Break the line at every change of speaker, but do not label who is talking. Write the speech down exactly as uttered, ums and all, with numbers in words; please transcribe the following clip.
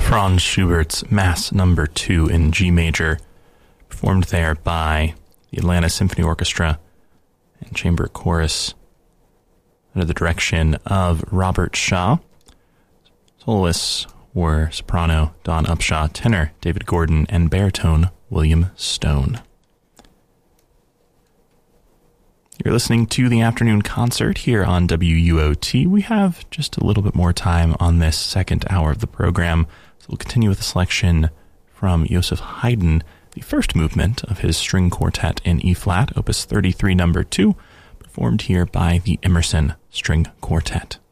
Franz Schubert's Mass Number two in G major, performed there by the Atlanta Symphony Orchestra and Chamber Chorus under the direction of Robert Shaw. Soloists were soprano Dawn Upshaw, tenor David Gordon, and baritone William Stone. You're listening to the afternoon concert here on W U O T. We have just a little bit more time on this second hour of the program, so we'll continue with a selection from Joseph Haydn, the first movement of his string quartet in E-flat, Opus thirty-three, number two, performed here by the Emerson String Quartet.